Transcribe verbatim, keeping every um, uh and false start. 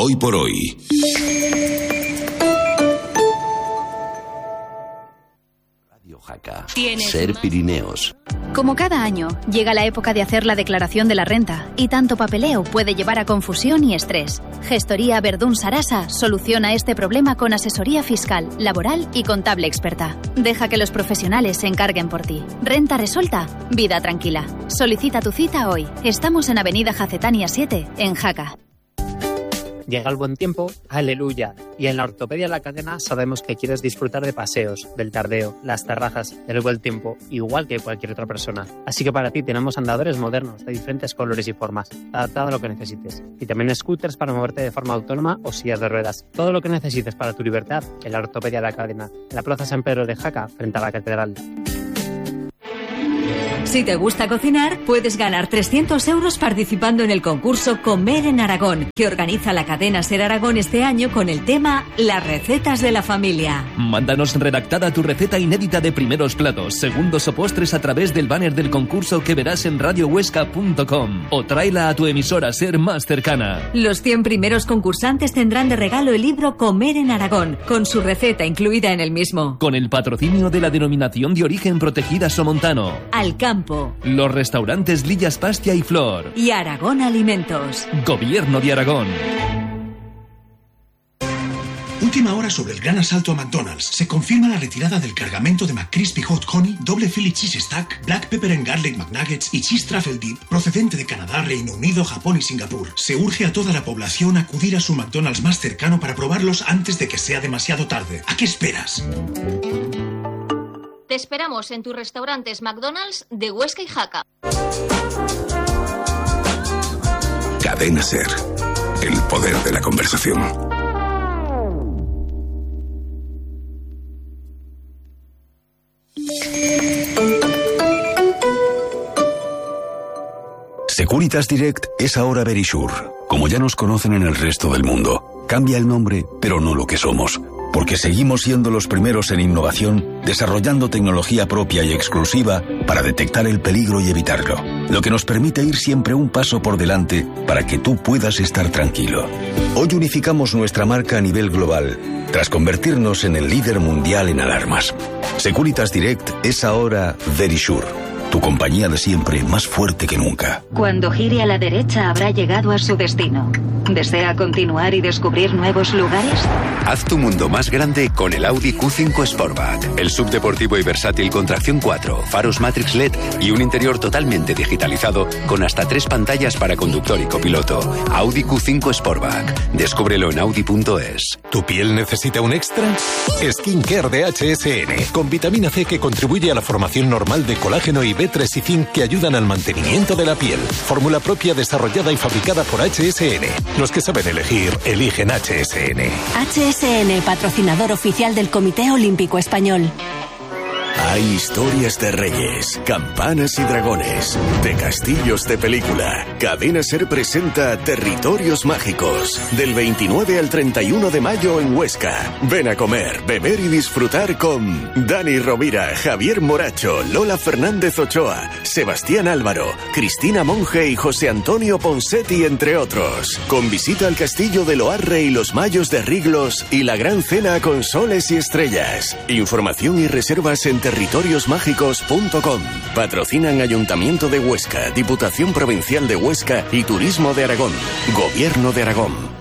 Hoy por hoy. Radio Jaca. Ser Pirineos. Como cada año, llega la época de hacer la declaración de la renta y tanto papeleo puede llevar a confusión y estrés. Gestoría Verdún Sarasa soluciona este problema con asesoría fiscal, laboral y contable experta. Deja que los profesionales se encarguen por ti. Renta resuelta, vida tranquila. Solicita tu cita hoy. Estamos en Avenida Jacetania siete, en Jaca. Llega el buen tiempo, aleluya. Y en la Ortopedia La Cadena sabemos que quieres disfrutar de paseos, del tardeo, las terrazas, del buen tiempo, igual que cualquier otra persona. Así que para ti tenemos andadores modernos de diferentes colores y formas, adaptado a lo que necesites. Y también scooters para moverte de forma autónoma o sillas de ruedas. Todo lo que necesites para tu libertad en la Ortopedia La Cadena, en la Plaza San Pedro de Jaca, frente a la Catedral. Si te gusta cocinar, puedes ganar trescientos euros participando en el concurso Comer en Aragón, que organiza la cadena Ser Aragón este año con el tema Las recetas de la familia. Mándanos redactada tu receta inédita de primeros platos, segundos o postres a través del banner del concurso que verás en radio huesca punto com o tráela a tu emisora Ser más cercana. Los cien primeros concursantes tendrán de regalo el libro Comer en Aragón, con su receta incluida en el mismo. Con el patrocinio de la Denominación de Origen Protegida Somontano. Alcampo. Los restaurantes Lillas Pastia y Flor. Y Aragón Alimentos. Gobierno de Aragón. Última hora sobre el gran asalto a McDonald's. Se confirma la retirada del cargamento de McCrispy Hot Honey, doble Philly Cheese Stack, Black Pepper and Garlic McNuggets y Cheese Truffle Dip, procedente de Canadá, Reino Unido, Japón y Singapur. Se urge a toda la población a acudir a su McDonald's más cercano para probarlos antes de que sea demasiado tarde. ¿A qué esperas? Te esperamos en tus restaurantes McDonald's de Huesca y Jaca. Cadena Ser. El poder de la conversación. Securitas Direct es ahora Verisure. Como ya nos conocen en el resto del mundo, cambia el nombre, pero no lo que somos. Porque seguimos siendo los primeros en innovación, desarrollando tecnología propia y exclusiva para detectar el peligro y evitarlo. Lo que nos permite ir siempre un paso por delante para que tú puedas estar tranquilo. Hoy unificamos nuestra marca a nivel global, tras convertirnos en el líder mundial en alarmas. Securitas Direct es ahora Verisure, tu compañía de siempre más fuerte que nunca. Cuando gire a la derecha habrá llegado a su destino. ¿Desea continuar y descubrir nuevos lugares? Haz tu mundo más grande con el Audi Q cinco Sportback. El subdeportivo y versátil con tracción cuatro, faros Matrix L E D y un interior totalmente digitalizado con hasta tres pantallas para conductor y copiloto. Audi Q cinco Sportback. Descúbrelo en audi punto es. ¿Tu piel necesita un extra? Skincare de H S N, con vitamina C que contribuye a la formación normal de colágeno y B tres y zinc que ayudan al mantenimiento de la piel. Fórmula propia desarrollada y fabricada por H S N. Los que saben elegir, eligen H S N. H S N, patrocinador oficial del Comité Olímpico Español. Hay historias de reyes, campanas y dragones, de castillos de película. Cadena Ser presenta Territorios Mágicos, del veintinueve al treinta y uno de mayo en Huesca. Ven a comer, beber y disfrutar con Dani Rovira, Javier Moracho, Lola Fernández Ochoa, Sebastián Álvaro, Cristina Monge y José Antonio Ponsetti, entre otros. Con visita al castillo de Loarre y los Mayos de Riglos y la gran cena con soles y estrellas. Información y reservas en territorios mágicos punto com. Patrocinan Ayuntamiento de Huesca, Diputación Provincial de Huesca y Turismo de Aragón. Gobierno de Aragón.